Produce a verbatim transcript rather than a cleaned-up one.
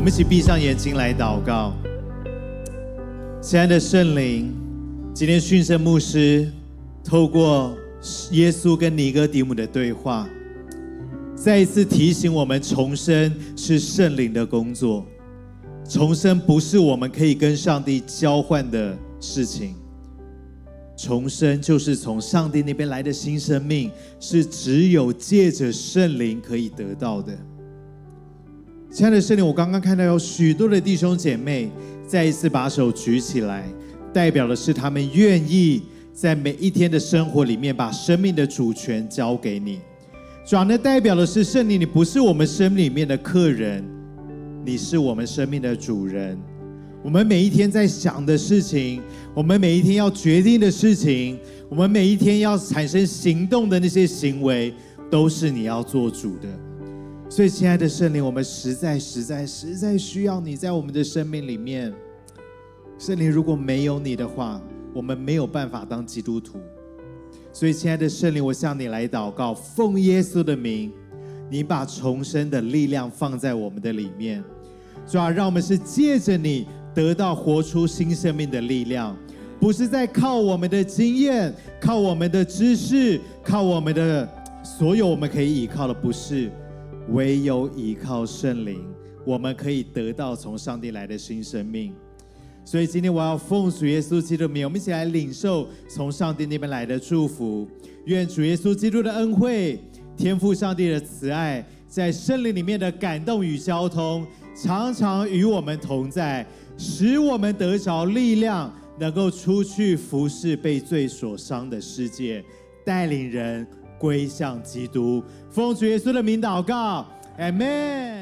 我们一起闭上眼睛来祷告。亲爱的圣灵，今天训圣牧师透过耶稣跟尼哥底母的对话，再一次提醒我们，重生是圣灵的工作，重生不是我们可以跟上帝交换的事情，重生就是从上帝那边来的新生命，是只有借着圣灵可以得到的。亲爱的圣灵，我刚刚看到有许多的弟兄姐妹再一次把手举起来，代表的是他们愿意在每一天的生活里面把生命的主权交给你。主要呢，代表的是圣灵，你不是我们生命里面的客人，你是我们生命的主人。我们每一天在想的事情，我们每一天要决定的事情，我们每一天要产生行动的那些行为，都是你要做主的。所以亲爱的圣灵，我们实在实在实在需要你在我们的生命里面。圣灵，如果没有你的话，我们没有办法当基督徒。所以亲爱的圣灵，我向你来祷告，奉耶稣的名，你把重生的力量放在我们的里面。主啊，让我们是借着你得到活出新生命的力量，不是在靠我们的经验，靠我们的知识，靠我们的所有我们可以依靠的，不是，唯有依靠圣灵，我们可以得到从上帝来的新生命。所以今天我要奉主耶稣基督的名，我们一起来领受从上帝那边来的祝福。愿主耶稣基督的恩惠、天父上帝的慈爱，在圣灵里面的感动与交通，常常与我们同在，使我们得着力量，能够出去服侍被罪所伤的世界，带领人归向基督。奉主耶稣的名祷告，阿们。